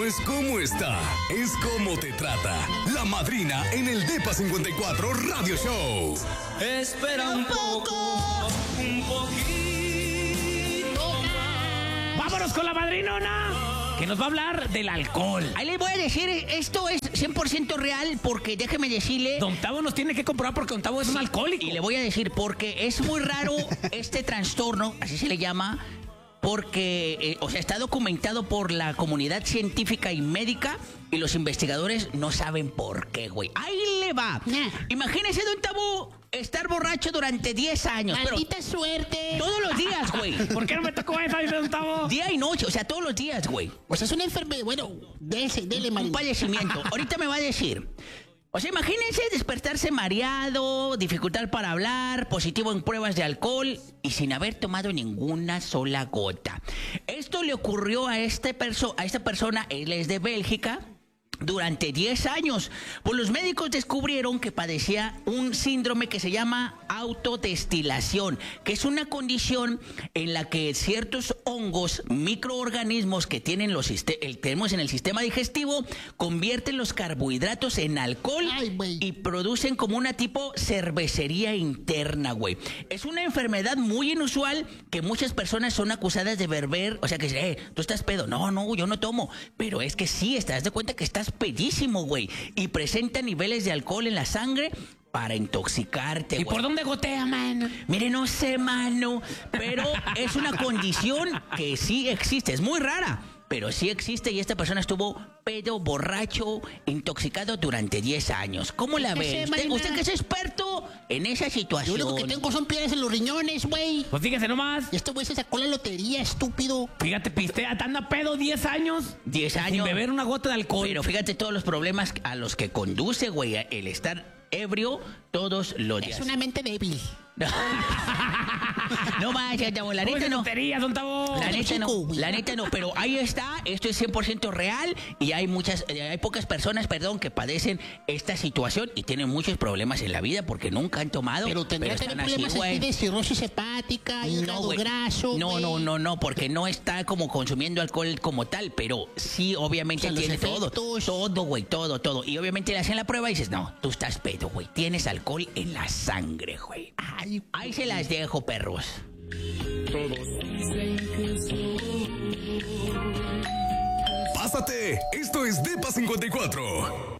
no es cómo está, es cómo te trata. La madrina en el Depa 54 Radio Show. Espera un poco, un poquito más. Vámonos con la madrinona, que nos va a hablar del alcohol. Ahí les voy a decir, esto es 100% real, porque déjeme decirle... Don Tavo nos tiene que comprobar porque Don Tavo es un alcohólico. Y le voy a decir, porque es muy raro este trastorno, así se le llama, porque, está documentado por la comunidad científica y médica, y los investigadores no saben por qué, güey. Ahí le va. Imagínese, Don Tavo, estar borracho durante 10 años. Maldita suerte. Todos los días, güey. ¿Por qué no me tocó esa, dice Don Tavo? Día y noche, todos los días, güey. O sea, es una enfermedad. Bueno, dele, Un Marina. padecimiento. Ahorita me va a decir. Imagínense despertarse mareado, dificultad para hablar, positivo en pruebas de alcohol y sin haber tomado ninguna sola gota. Esto le ocurrió a esta persona, él es de Bélgica, durante 10 años. Pues los médicos descubrieron que padecía un síndrome que se llama autodestilación, que es una condición en la que ciertos hongos, microorganismos que tenemos en el sistema digestivo, convierten los carbohidratos en alcohol. Ay, y producen como una tipo cervecería interna, güey. Es una enfermedad muy inusual que muchas personas son acusadas de beber, o sea que dicen, tú estás pedo. No, yo no tomo. Pero es que sí, estás de cuenta que estás pedísimo, güey. Y presenta niveles de alcohol en la sangre para intoxicarte, ¿Y güey. por dónde gotea, mano? Mire, no sé, mano, pero es una condición que sí existe. Es muy rara, pero sí existe, y esta persona estuvo pedo, borracho, intoxicado durante 10 años. ¿Cómo la ve? ¿Usted que es experto en esa Lo situación? único que tengo son piedras en los riñones, güey. Pues fíjese nomás. Y este güey se sacó la lotería, estúpido. Fíjate, pistea, anda pedo 10 años. 10 años. Sin beber una gota de alcohol. Pero fíjate todos los problemas a los que conduce, güey, el estar ebrio todos los días. Es una mente débil. No vaya, chavo, la neta no. Tonterías, Don Tavo. La neta no, pero ahí está, esto es 100% real, y hay pocas personas, que padecen esta situación y tienen muchos problemas en la vida porque nunca han tomado. Pero tendrá que están tener problemas güey. así de cirrosis hepática, hígado güey. graso. No, porque no está como consumiendo alcohol como tal, pero sí, obviamente O sea, tiene los todo. efectos. Todo, güey, todo. Y obviamente le hacen la prueba y dices, no, tú estás pedo, güey. Tienes alcohol en la sangre, güey. Ay, Ahí se las dejo, perros. Pásate, esto es Depa 54.